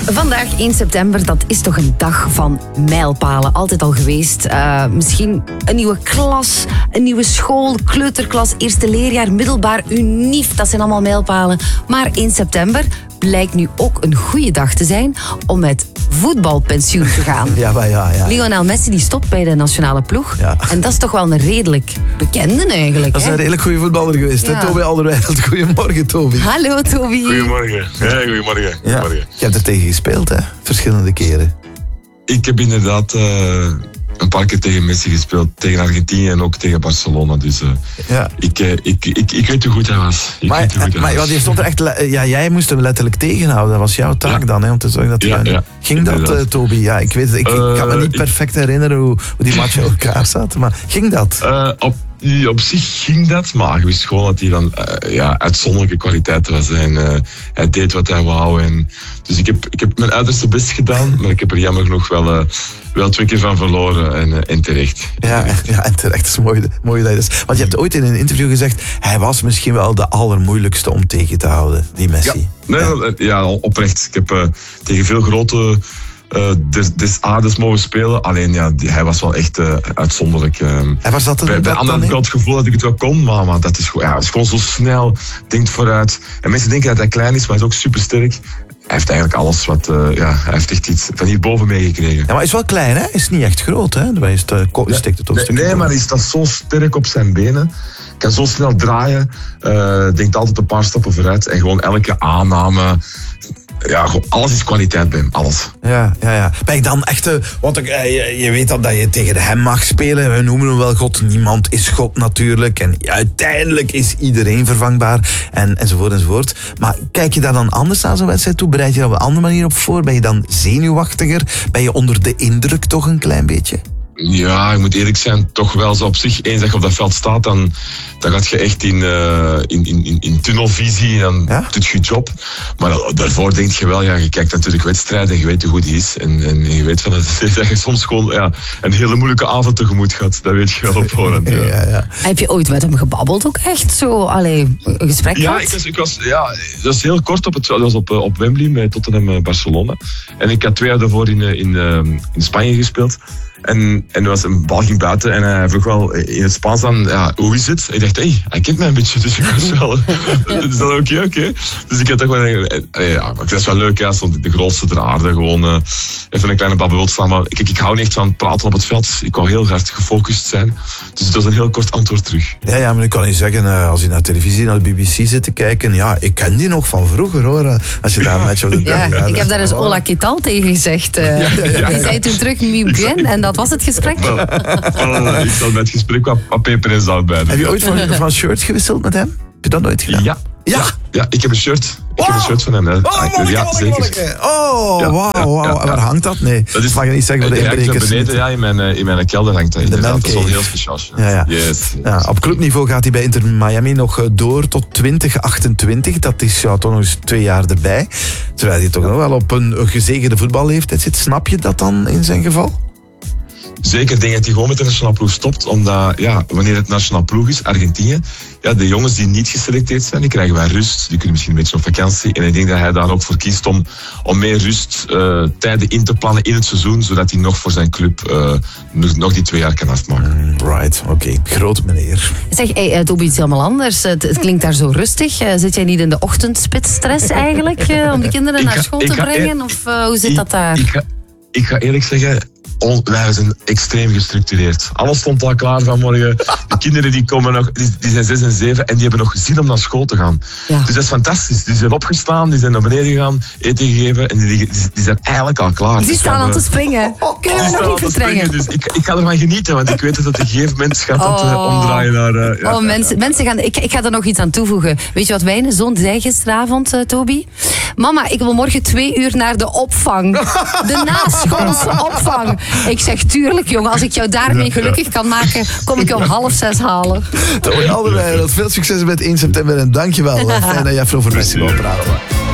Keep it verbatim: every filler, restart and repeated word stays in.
Vandaag één september, dat is toch een dag van mijlpalen. Altijd al geweest. Uh, misschien een nieuwe klas, een nieuwe school, kleuterklas, eerste leerjaar, middelbaar, unief. Dat zijn allemaal mijlpalen. Maar één september blijkt nu ook een goede dag te zijn om met voetbalpensioen te gaan. Ja, maar ja, ja. Lionel Messi die stopt bij de nationale ploeg. Ja. En dat is toch wel een redelijk bekende eigenlijk. Dat is hè? een redelijk goede voetballer geweest. Ja. Hè? Toby Alderweireld. Goedemorgen, Toby. Hallo, Toby. Goedemorgen. Ja, goedemorgen. Ja. goedemorgen. Je hebt er tegen gespeeld, hè? Verschillende keren. Ik heb inderdaad uh, een paar keer tegen Messi gespeeld. Tegen Argentinië en ook tegen Barcelona. Dus uh, Ja. ik, uh, ik, ik, ik weet hoe goed hij was. Ik Maar, weet hoe goed hij maar was. want je stond er echt, ja, jij moest hem letterlijk tegenhouden. Dat was jouw taak Ja. dan, hè, om te zorgen dat hij... Ja, ja. Ging dat, Inderdaad. uh, Toby? Ja, ik weet het. Ik, ik kan me Uh, niet ik- perfect herinneren hoe, hoe die match in elkaar zaten. Maar ging dat? Uh, op, op zich ging dat, maar ik wist gewoon dat hij dan uh, ja, uitzonderlijke kwaliteiten was. En uh, hij deed wat hij wou. En, dus ik heb, ik heb mijn uiterste best gedaan, maar ik heb er jammer genoeg wel, uh, wel twee keer van verloren. En, uh, en terecht. Ja, ja, en terecht. Dat is mooi, mooi dat je dat is. Want je hebt ooit in een interview gezegd, hij was misschien wel de allermoeilijkste om tegen te houden, die Messi. Nee, Ja. ja, oprecht. Ik heb uh, tegen veel grote uh, des, des aardes mogen spelen. Alleen, ja, die, hij was wel echt uh, uitzonderlijk. Uh, En waar zat het bij bij dat anderen dan heb ik in? wel het gevoel dat ik het wel kon, maar, maar dat is, gewoon- ja, hij is gewoon zo snel, denkt vooruit. En mensen denken dat hij klein is, maar hij is ook supersterk. Hij heeft eigenlijk alles wat... Uh, ja, hij heeft echt iets van hierboven meegekregen. Ja, maar hij is wel klein, hè? Hij is niet echt groot, hè? Hij is te, ko- steekt het op een Nee, stukje nee, maar door. hij staat zo sterk op zijn benen. Kan zo snel draaien. Uh, denkt altijd een paar stappen vooruit. En gewoon elke aanname... Ja, gewoon alles is kwaliteit bij hem. Alles. Ja, ja, ja. Ben ik dan echt... eh, Want ik, eh, je, je weet dat, dat je tegen hem mag spelen. We noemen hem wel God. Niemand is God natuurlijk. En ja, uiteindelijk is iedereen vervangbaar. En, enzovoort, enzovoort. Maar kijk je daar dan anders aan zo'n wedstrijd toe? Bereid je daar op een andere manier op voor? Ben je dan zenuwachtiger? Ben je onder de indruk toch een klein beetje? Ja, ik moet eerlijk zijn, toch wel zo op zich. Eens dat je op dat veld staat, dan, dan gaat je echt in, uh, in, in, in, in tunnelvisie en dan Ja? doet je je job. Maar daarvoor denk je wel, ja, je kijkt natuurlijk wedstrijden en je weet hoe goed die is. En, en je weet van dat, dat je soms gewoon ja, een hele moeilijke avond tegemoet gaat. Dat weet je wel op voorhand. Ja. Ja, ja. Heb je ooit met hem gebabbeld ook echt? Zo, allee, een gesprek Ja, gehad? ik was, ik was, ja, dat was heel kort op het dat was op, eh, op Wembley bij Tottenham eh, Barcelona. En ik had twee jaar daarvoor in, eh, in, eh, in Spanje gespeeld. En, en er was een bal ging buiten en hij vroeg wel in het Spaans dan, ja, hoe is het? Ik dacht, hé, hey, hij kent mij een beetje, dus ik was wel, is dat oké, oké? Okay? Dus ik had toch wel, eh, ja, maar het was wel leuk, ja, stond de grootste ter aarde, gewoon uh, even een kleine babbel staan. Maar kijk, ik hou niet echt van praten op het veld, ik wou heel hard gefocust zijn. Dus het was een heel kort antwoord terug. Ja, ja, maar ik kan niet zeggen, uh, als je naar televisie, naar de B B C zit te kijken, ja, ik ken die nog van vroeger, hoor. Uh, als je daar een match op de Ja, ja, ik heb daar eens Ola Ketal tegen gezegd. Uh, die zei toen terug, muy bien, en dat was het gesprek. Wel, wel, ik zal met het gesprek wat, wat peper en zout bij doen. Heb je ooit van, van shirts gewisseld met hem? Heb je dat nooit gedaan? Ja. Ja? Ja, ja, ik heb een shirt. Ik heb een shirt van hem. Hè. Oh, Ik- manneke, ja, manneke, zeker. manneke. Oh, Ja, wauw, ja, wauw. ja, En waar ja. hangt dat? Nee, Dat is, mag je niet zeggen voor de Ja, ik inbrekers. ben beneden, niet. ja, in mijn, eh, in mijn kelder hangt hij. Inderdaad, dat is wel man heel cave. speciaal. Ja, ja. Yes. Ja, op clubniveau gaat hij bij Inter Miami nog eh, door tot twintig achtentwintig. Dat is ja, toch nog eens twee jaar erbij. Terwijl hij toch nog wel op een gezegende voetballeeftijd zit. Snap je dat dan in zijn geval? Zeker denk ik dat hij gewoon met de nationale ploeg stopt. Omdat, ja, wanneer het nationale ploeg is, Argentinië, ja, de jongens die niet geselecteerd zijn, die krijgen wij rust. Die kunnen misschien een beetje op vakantie. En ik denk dat hij daar ook voor kiest om, om meer rust, uh, tijden in te plannen in het seizoen, zodat hij nog voor zijn club uh, nog, nog die twee jaar kan afmaken. Right, oké. Okay. Groot meneer. Zeg, hey, uh, Toby, iets helemaal anders. Het, het klinkt daar zo rustig. Uh, zit jij niet in de ochtendspitsstress eigenlijk, uh, om de kinderen Ik naar ga- school ik te ga brengen? eer- Of uh, hoe zit dat daar? Ik, ik, ga, ik ga eerlijk zeggen, on, wij zijn extreem gestructureerd. Alles stond al klaar vanmorgen. De kinderen die komen nog, die, die zijn zes en zeven en die hebben nog zin om naar school te gaan. Ja. Dus dat is fantastisch. Die zijn opgestaan, die zijn naar beneden gegaan, eten gegeven en die, die, die zijn eigenlijk al klaar. Die Dus staan we aan te hebben- springen. Kunnen Die we staan nog al niet te vertrekken? springen, Dus ik, ik ga ervan genieten, want ik weet dat op een gegeven moment gaat dat uh, Oh. omdraaien naar... Uh, ja, Oh, mensen, mensen gaan, ik, ik ga er nog iets aan toevoegen. Weet je wat mijn zoon zei gisteravond, uh, Toby? Mama, ik wil morgen twee uur naar de opvang. De naschoolse opvang. Ik zeg, tuurlijk jongen, als ik jou daarmee gelukkig kan maken, kom ik je om half zes halen. Toby Alderweireld, veel succes met één september en dankjewel. Fijn dat je even over Messi wil praten.